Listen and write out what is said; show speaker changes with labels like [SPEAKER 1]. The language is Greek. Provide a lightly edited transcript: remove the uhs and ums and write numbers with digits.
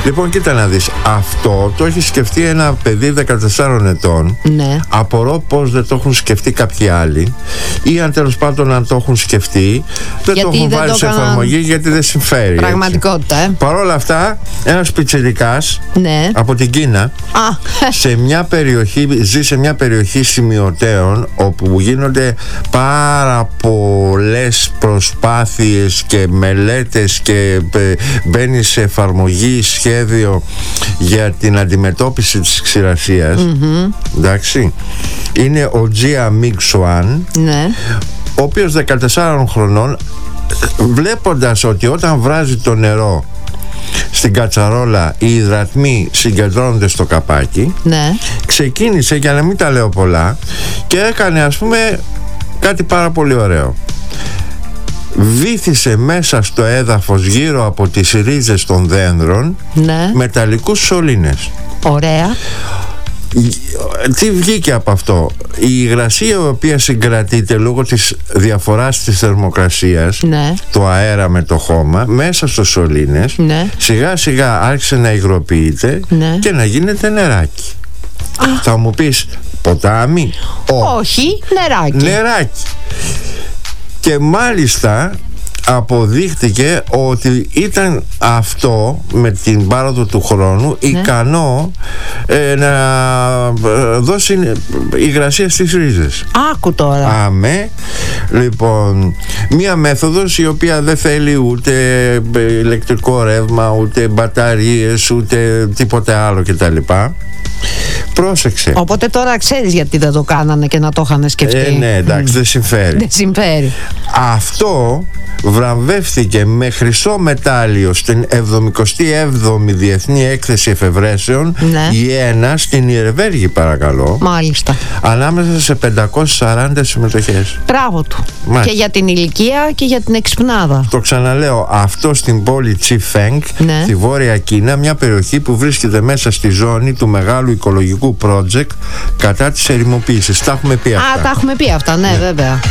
[SPEAKER 1] Λοιπόν, κοίτα να δεις, αυτό το έχει σκεφτεί ένα παιδί 14 ετών.
[SPEAKER 2] Ναι.
[SPEAKER 1] Απορώ πως δεν το έχουν σκεφτεί κάποιοι άλλοι, ή αν τέλος πάντων αν το έχουν σκεφτεί δεν το έχουν βάλει σε εφαρμογή γιατί δεν συμφέρει.
[SPEAKER 2] Πραγματικότητα,
[SPEAKER 1] Παρ' όλα αυτά, ένας πιτσιρικάς από την Κίνα σε μια περιοχή, ζει σε μια περιοχή σημειωτέων όπου γίνονται πάρα πολλές προσπάθειες και μελέτες και μπαίνει σε εφαρμογή σχέδιο για την αντιμετώπιση της ξηρασίας. Εντάξει, είναι ο Τζια Μιγκ Σουάν, ο οποίος 14 χρονών, βλέποντας ότι όταν βράζει το νερό στην κατσαρόλα οι υδρατμοί συγκεντρώνονται στο καπάκι, ξεκίνησε, για να μην τα λέω πολλά, και έκανε ας πούμε κάτι πάρα πολύ ωραίο. Βύθισε μέσα στο έδαφος γύρω από τις ρίζες των δένδρων μεταλλικούς σωλήνες.
[SPEAKER 2] Ωραία.
[SPEAKER 1] Τι βγήκε από αυτό? Η υγρασία η οποία συγκρατείται λόγω της διαφοράς της θερμοκρασίας, το αέρα με το χώμα μέσα στους σωλήνες, σιγά σιγά άρχισε να υγροποιείται και να γίνεται νεράκι. Θα μου πεις ποτάμι?
[SPEAKER 2] Όχι, νεράκι. Και
[SPEAKER 1] μάλιστα αποδείχτηκε ότι ήταν αυτό με την πάροδο του χρόνου ικανό να δώσει υγρασία στις ρίζες.
[SPEAKER 2] Άκου τώρα.
[SPEAKER 1] Λοιπόν, μία μέθοδος η οποία δεν θέλει ούτε ηλεκτρικό ρεύμα, ούτε μπαταρίες, ούτε τίποτε άλλο κτλ. Πρόσεξε.
[SPEAKER 2] Οπότε τώρα ξέρεις γιατί δεν το κάνανε και να το είχαν σκεφτεί.
[SPEAKER 1] Ναι, εντάξει, δεν συμφέρει.
[SPEAKER 2] Δεν συμφέρει.
[SPEAKER 1] Αυτό βραβεύθηκε με χρυσό μετάλλιο στην 77η Διεθνή Έκθεση Εφευρέσεων, η ΕΝΑ, στην Ιερβέργη, παρακαλώ.
[SPEAKER 2] Μάλιστα.
[SPEAKER 1] Ανάμεσα σε 540 συμμετοχές.
[SPEAKER 2] Μπράβο του. Και για την ηλικία και για την εξυπνάδα.
[SPEAKER 1] Το ξαναλέω, αυτό στην πόλη Τσιφέγκ, στη Βόρεια Κίνα, μια περιοχή που βρίσκεται μέσα στη ζώνη του μεγάλου οικολογικού project κατά της ερημοποίησης. Τα έχουμε πει αυτά.
[SPEAKER 2] Τα έχουμε πει αυτά, βέβαια.